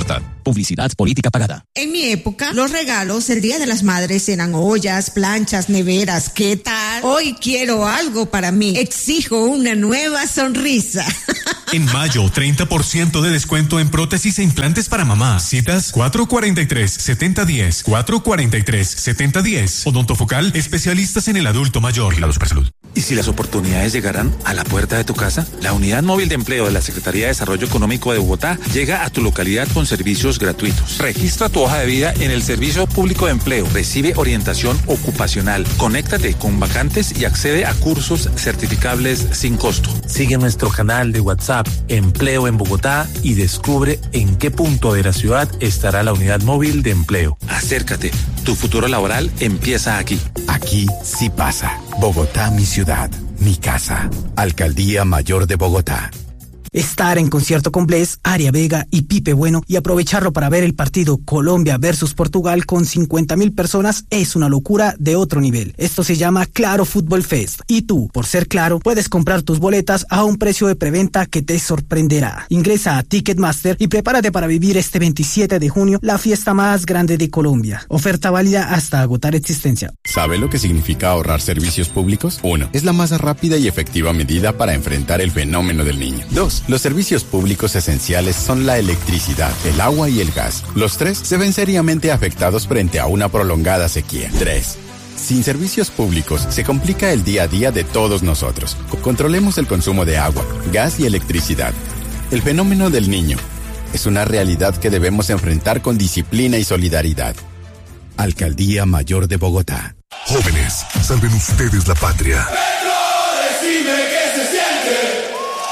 Publicidad política pagada. En mi época, los regalos el Día de las Madres eran ollas, planchas, neveras. ¿Qué tal? Hoy quiero algo para mí. Exijo una nueva sonrisa. En mayo, 30% de descuento en prótesis e implantes para mamá. Citas 443-7010, 443-7010. Odontofocal, especialistas en el adulto mayor. La Supersalud. ¿Y si las oportunidades llegaran a la puerta de tu casa? La Unidad Móvil de Empleo de la Secretaría de Desarrollo Económico de Bogotá llega a tu localidad con servicios gratuitos. Registra tu hoja de vida en el Servicio Público de Empleo. Recibe orientación ocupacional. Conéctate con vacantes y accede a cursos certificables sin costo. Sigue nuestro canal de WhatsApp Empleo en Bogotá y descubre en qué punto de la ciudad estará la Unidad Móvil de Empleo. Acércate. Tu futuro laboral empieza aquí. Aquí sí pasa. Bogotá, mi ciudad, mi casa. Alcaldía Mayor de Bogotá. Estar en concierto con Bless, Aria Vega y Pipe Bueno y aprovecharlo para ver el partido Colombia versus Portugal con 50,000 personas es una locura de otro nivel. Esto se llama Claro Fútbol Fest y tú, por ser Claro, puedes comprar tus boletas a un precio de preventa que te sorprenderá. Ingresa a Ticketmaster y prepárate para vivir este 27 de junio la fiesta más grande de Colombia. Oferta válida hasta agotar existencia. ¿Sabe lo que significa ahorrar servicios públicos? 1. Es la más rápida y efectiva medida para enfrentar el fenómeno del niño. 2. Los servicios públicos esenciales son la electricidad, el agua y el gas. Los 3 se ven seriamente afectados frente a una prolongada sequía. 3. Sin servicios públicos se complica el día a día de todos nosotros. Controlemos el consumo de agua, gas y electricidad. El fenómeno del niño es una realidad que debemos enfrentar con disciplina y solidaridad. Alcaldía Mayor de Bogotá. Jóvenes, salven ustedes la patria. Petro, decime qué se siente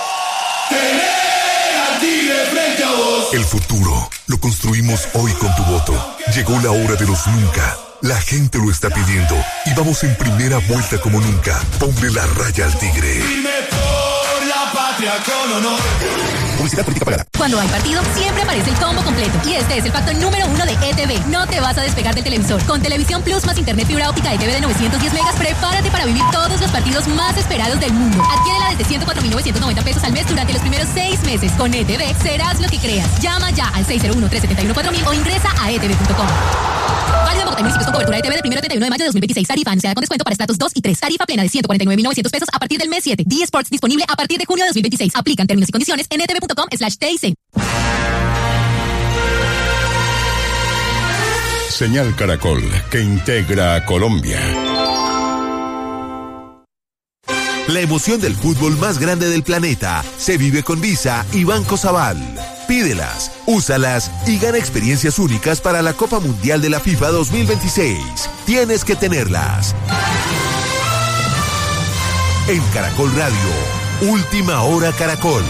tener a Tigre frente a vos. El futuro lo construimos hoy con tu voto. Llegó la hora de los nunca. La gente lo está pidiendo y vamos en primera vuelta como nunca. Ponle la raya al Tigre. Firme por la patria con honor. Publicidad política pagada. Cuando hay partido, siempre aparece el combo completo. Y este es el pacto número 1 de ETV. No te vas a despegar del televisor. Con Televisión Plus más Internet fibra óptica ETV de 910 megas, prepárate para vivir todos los partidos más esperados del mundo. Adquiérela desde 104,990 pesos al mes durante los primeros 6 meses. Con ETV serás lo que creas. Llama ya al 601-371-4000 o ingresa a etv.com. Válido en Bogotá y municipios con cobertura ETV del 1 al 31 de mayo de 2026. Tarifa anunciada con descuento para estratos 2 y 3. Tarifa plena de 149,900 pesos a partir del mes 7. D-Sports disponible a partir de junio de 2026. Aplican términos y condiciones en etv.com/TIC. Señal Caracol, que integra a Colombia. La emoción del fútbol más grande del planeta se vive con Visa y Banco Sabal. Pídelas, úsalas y gana experiencias únicas para la Copa Mundial de la FIFA 2026. Tienes que tenerlas. En Caracol Radio, Última Hora Caracol.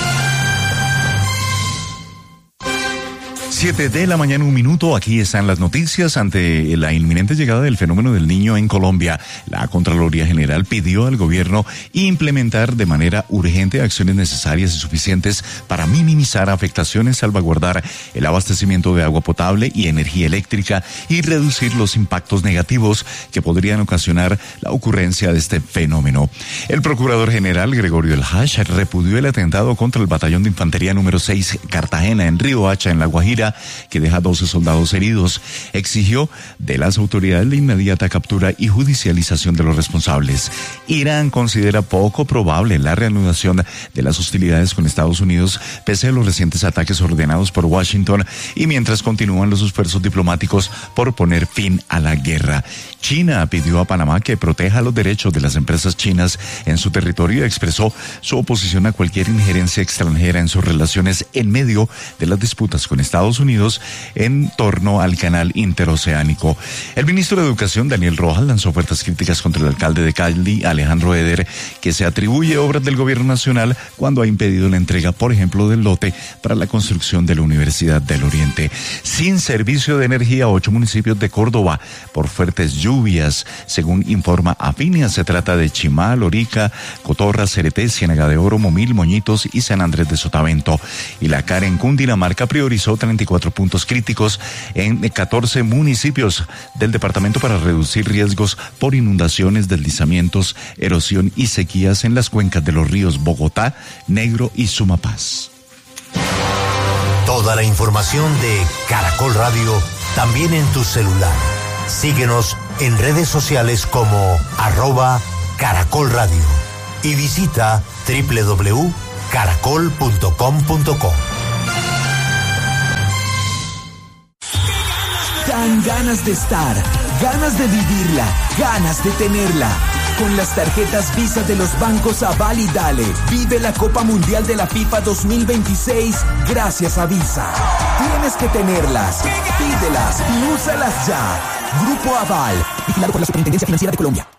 7 de la mañana, 1 minuto. Aquí están las noticias. Ante la inminente llegada del fenómeno del niño en Colombia, la Contraloría General pidió al gobierno implementar de manera urgente acciones necesarias y suficientes para minimizar afectaciones, salvaguardar el abastecimiento de agua potable y energía eléctrica y reducir los impactos negativos que podrían ocasionar la ocurrencia de este fenómeno. El Procurador General Gregorio El Hash repudió el atentado contra el Batallón de Infantería número 6 Cartagena en Río Hacha, en La Guajira, que deja 12 soldados heridos. Exigió de las autoridades la inmediata captura y judicialización de los responsables. Irán considera poco probable la reanudación de las hostilidades con Estados Unidos pese a los recientes ataques ordenados por Washington y mientras continúan los esfuerzos diplomáticos por poner fin a la guerra. China pidió a Panamá que proteja los derechos de las empresas chinas en su territorio y expresó su oposición a cualquier injerencia extranjera en sus relaciones en medio de las disputas con Estados Unidos en torno al canal interoceánico. El ministro de Educación, Daniel Rojas, lanzó fuertes críticas contra el alcalde de Cali, Alejandro Eder, que se atribuye obras del gobierno nacional cuando ha impedido la entrega, por ejemplo, del lote para la construcción de la Universidad del Oriente. Sin servicio de energía, 8 municipios de Córdoba por fuertes lluvias, según informa Afinia. Se trata de Chimá, Lorica, Cotorra, Cereté, Ciénaga de Oro, Momil, Moñitos y San Andrés de Sotavento. Y la CAR en Cundinamarca priorizó 34 puntos críticos en 14 municipios del departamento para reducir riesgos por inundaciones, deslizamientos, erosión y sequías en las cuencas de los ríos Bogotá, Negro y Sumapaz. Toda la información de Caracol Radio también en tu celular. Síguenos en redes sociales como @Caracol Radio y visita www.caracol.com.co. Dan ganas de estar, ganas de vivirla, ganas de tenerla. Con las tarjetas Visa de los bancos Aval y Dale, vive la Copa Mundial de la FIFA 2026 gracias a Visa. Tienes que tenerlas, pídelas y úsalas ya. Grupo Aval, vigilado por la Superintendencia Financiera de Colombia.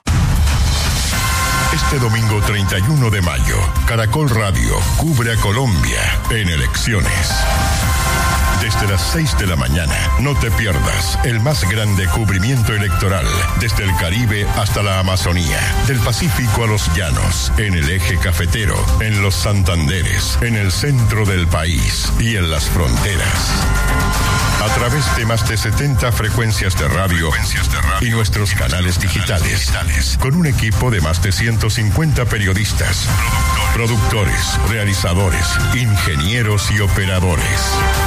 Este domingo 31 de mayo, Caracol Radio cubre a Colombia en elecciones. Desde las 6 de la mañana, no te pierdas el más grande cubrimiento electoral, desde el Caribe hasta la Amazonía, del Pacífico a los llanos, en el eje cafetero, en los Santanderes, en el centro del país y en las fronteras. A través de más de 70 frecuencias de radio y nuestros canales digitales, con un equipo de más de 150 periodistas, productores, realizadores, ingenieros y operadores.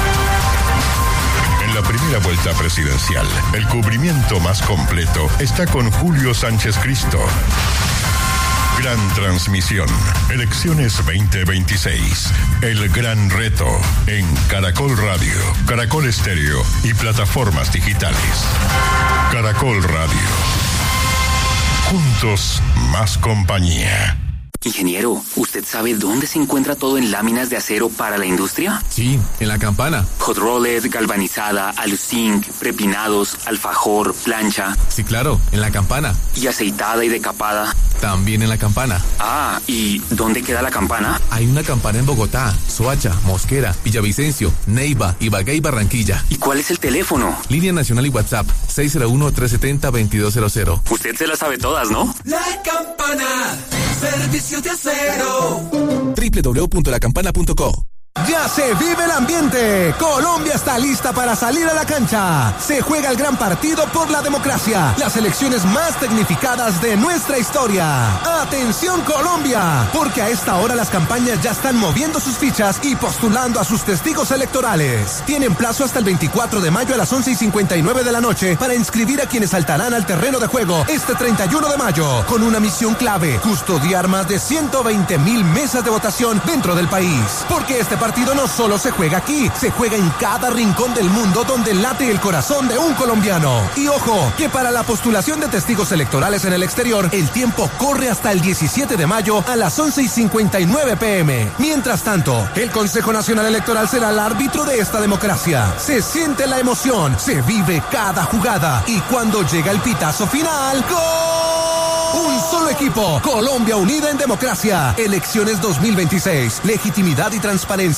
En la primera vuelta presidencial, el cubrimiento más completo está con Julio Sánchez Cristo. Gran transmisión. Elecciones 2026. El gran reto en Caracol Radio, Caracol Estéreo y plataformas digitales. Caracol Radio. Juntos, más compañía. Ingeniero, ¿usted sabe dónde se encuentra todo en láminas de acero para la industria? Sí, en La Campana. Hot rolled, galvanizada, aluzinc, prepinados, alfajor, plancha. Sí, claro, en La Campana. ¿Y aceitada y decapada? También en La Campana. Ah, ¿y dónde queda la Campana? Hay una Campana en Bogotá, Soacha, Mosquera, Villavicencio, Neiva, Ibagué y Barranquilla. ¿Y cuál es el teléfono? Línea nacional y WhatsApp, 601-370-2200. Usted se las sabe todas, ¿no? La Campana, servicios de acero. www.lacampana.co. Ya se vive el ambiente. Colombia está lista para salir a la cancha. Se juega el gran partido por la democracia. Las elecciones más tecnificadas de nuestra historia. Atención Colombia, porque a esta hora las campañas ya están moviendo sus fichas y postulando a sus testigos electorales. Tienen plazo hasta el 24 de mayo a las 11:59 de la noche para inscribir a quienes saltarán al terreno de juego este 31 de mayo, con una misión clave: custodiar más de 120,000 mesas de votación dentro del país. Porque este partido no solo se juega aquí, se juega en cada rincón del mundo donde late el corazón de un colombiano. Y ojo, que para la postulación de testigos electorales en el exterior, el tiempo corre hasta el 17 de mayo a las 11:59 p.m. Mientras tanto, el Consejo Nacional Electoral será el árbitro de esta democracia. Se siente la emoción, se vive cada jugada, y cuando llega el pitazo final, ¡gol! Un solo equipo, Colombia unida en democracia. Elecciones 2026, legitimidad y transparencia.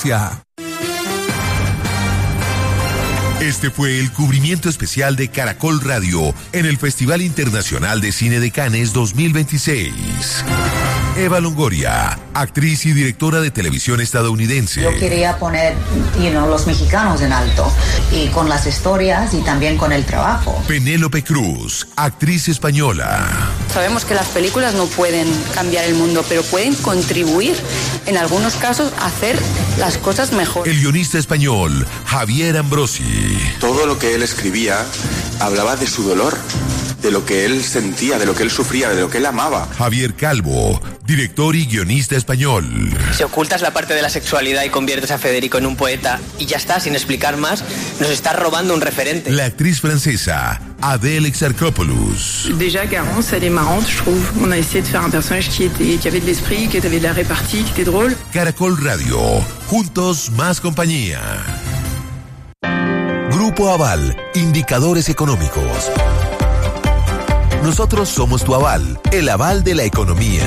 Este fue el cubrimiento especial de Caracol Radio en el Festival Internacional de Cine de Cannes 2026. Eva Longoria, actriz y directora de televisión estadounidense. Yo quería poner, los mexicanos en alto, y con las historias y también con el trabajo. Penélope Cruz, actriz española. Sabemos que las películas no pueden cambiar el mundo, pero pueden contribuir, en algunos casos, a hacer las cosas mejor. El guionista español, Javier Ambrosi. Todo lo que él escribía hablaba de su dolor, de lo que él sentía, de lo que él sufría, de lo que él amaba. Javier Calvo, director y guionista español. Si ocultas la parte de la sexualidad y conviertes a Federico en un poeta y ya está, sin explicar más, nos estás robando un referente. La actriz francesa, Adèle Exarchopoulos. Déjà, Garance, elle est marrante, je trouve. On a essayé de faire un personnage qui avait de l'esprit, qui avait de la répartie, qui était drôle. Caracol Radio, juntos más compañía. Grupo Aval, indicadores económicos. Nosotros somos tu aval, el aval de la economía.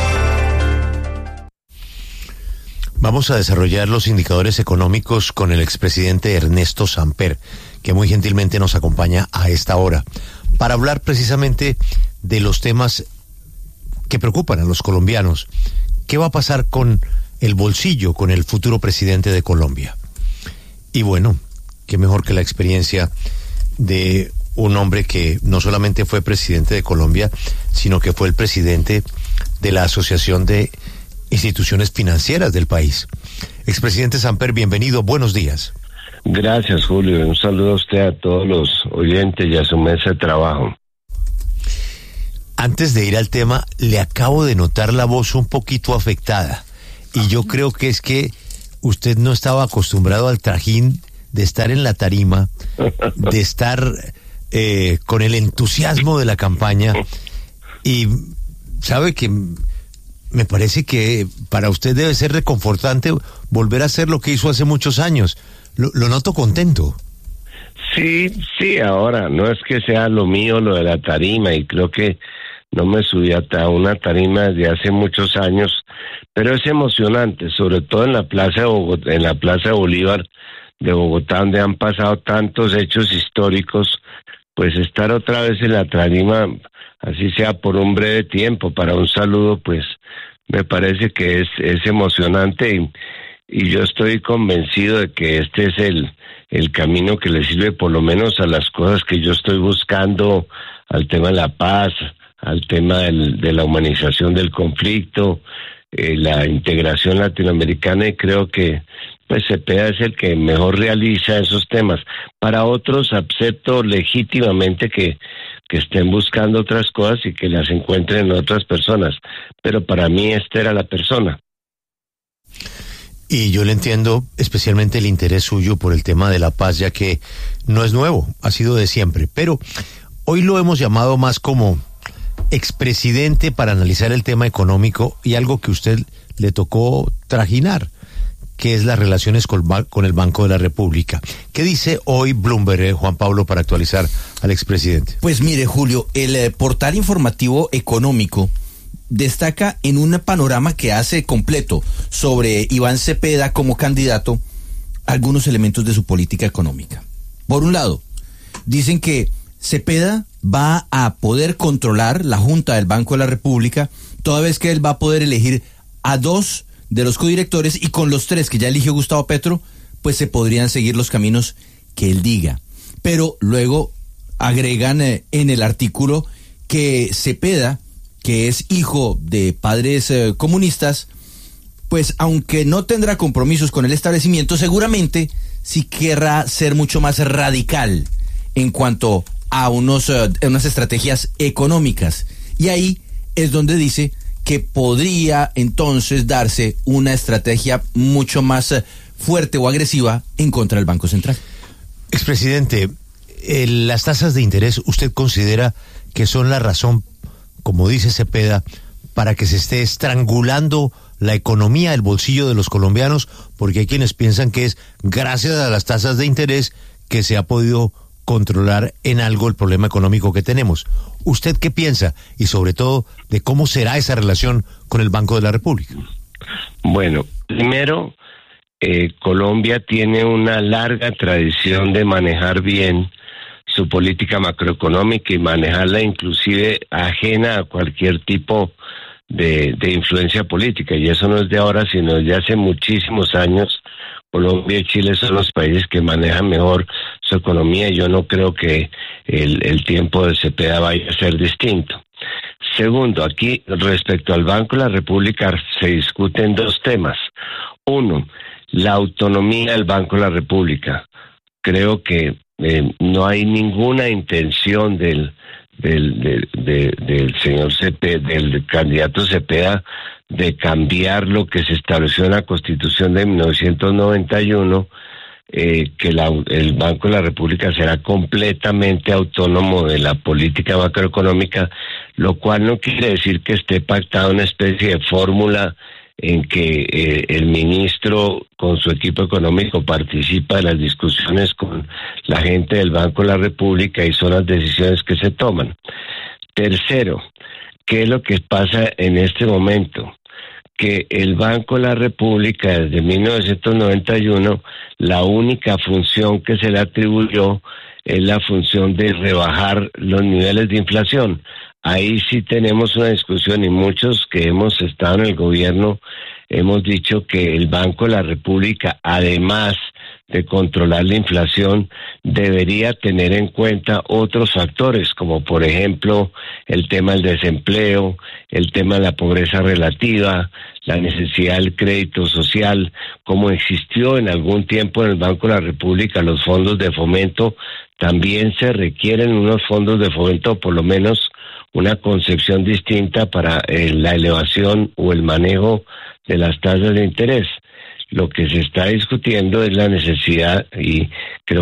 Vamos a desarrollar los indicadores económicos con el expresidente Ernesto Samper, que muy gentilmente nos acompaña a esta hora, para hablar precisamente de los temas que preocupan a los colombianos. ¿Qué va a pasar con el bolsillo, con el futuro presidente de Colombia? Y bueno, qué mejor que la experiencia de un hombre que no solamente fue presidente de Colombia, sino que fue el presidente de la Asociación de Instituciones Financieras del país. Expresidente Samper, bienvenido, buenos días. Gracias, Julio. Un saludo a usted, a todos los oyentes y a su mesa de trabajo. Antes de ir al tema, le acabo de notar la voz un poquito afectada. Y yo creo que es que usted no estaba acostumbrado al trajín de estar en la tarima, de estar con el entusiasmo de la campaña. Y sabe que me parece que para usted debe ser reconfortante volver a hacer lo que hizo hace muchos años. Lo noto contento. Sí, ahora, no es que sea lo mío lo de la tarima, y creo que no me subí a una tarima desde hace muchos años, pero es emocionante, sobre todo en la Plaza de Bolívar de Bogotá, donde han pasado tantos hechos históricos, pues estar otra vez en la tarima, así sea por un breve tiempo, para un saludo, pues me parece que es emocionante, y yo estoy convencido de que este es el camino que le sirve por lo menos a las cosas que yo estoy buscando, al tema de la paz, al tema de la humanización del conflicto, la integración latinoamericana, y creo que pues Cepeda es el que mejor realiza esos temas. Para otros acepto legítimamente que estén buscando otras cosas y que las encuentren en otras personas, pero para mí esta era la persona. Y yo le entiendo especialmente el interés suyo por el tema de la paz, ya que no es nuevo, ha sido de siempre, pero hoy lo hemos llamado más como expresidente para analizar el tema económico y algo que usted le tocó trajinar, que es las relaciones con el Banco de la República. ¿Qué dice hoy Bloomberg, Juan Pablo, para actualizar al expresidente? Pues mire, Julio, el portal informativo económico destaca en un panorama que hace completo sobre Iván Cepeda como candidato algunos elementos de su política económica. Por un lado, dicen que Cepeda va a poder controlar la Junta del Banco de la República, toda vez que él va a poder elegir a 2 de los codirectores, y con los 3 que ya eligió Gustavo Petro, pues se podrían seguir los caminos que él diga. Pero luego agregan en el artículo que Cepeda, que es hijo de padres comunistas, pues aunque no tendrá compromisos con el establecimiento, seguramente sí querrá ser mucho más radical en cuanto a unas estrategias económicas. Y ahí es donde dice que podría entonces darse una estrategia mucho más fuerte o agresiva en contra del Banco Central. Expresidente, las tasas de interés, ¿usted considera que son la razón, como dice Cepeda, para que se esté estrangulando la economía, el bolsillo de los colombianos? Porque hay quienes piensan que es gracias a las tasas de interés que se ha podido controlar en algo el problema económico que tenemos. ¿Usted qué piensa? Y sobre todo, de cómo será esa relación con el Banco de la República. Bueno, primero, Colombia tiene una larga tradición de manejar bien su política macroeconómica y manejarla inclusive ajena a cualquier tipo de influencia política, y eso no es de ahora, sino desde hace muchísimos años. Colombia y Chile son los países que manejan mejor su economía, y yo no creo que el tiempo de Cepeda vaya a ser distinto. Segundo, aquí respecto al Banco de la República se discuten 2 temas. Uno, la autonomía del Banco de la República. Creo que no hay ninguna intención del señor Cepeda, del candidato Cepeda, de cambiar lo que se estableció en la Constitución de 1991, que el Banco de la República será completamente autónomo de la política macroeconómica, lo cual no quiere decir que esté pactada una especie de fórmula en que el ministro con su equipo económico participa de las discusiones con la gente del Banco de la República y son las decisiones que se toman. Tercero, ¿qué es lo que pasa en este momento? Que el Banco de la República desde 1991, la única función que se le atribuyó es la función de rebajar los niveles de inflación. Ahí sí tenemos una discusión, y muchos que hemos estado en el gobierno hemos dicho que el Banco de la República, además de controlar la inflación, debería tener en cuenta otros factores, como por ejemplo el tema del desempleo, el tema de la pobreza relativa, la necesidad del crédito social, como existió en algún tiempo en el Banco de la República los fondos de fomento, también se requieren unos fondos de fomento, por lo menos una concepción distinta para la elevación o el manejo de las tasas de interés. Lo que se está discutiendo es la necesidad, y creo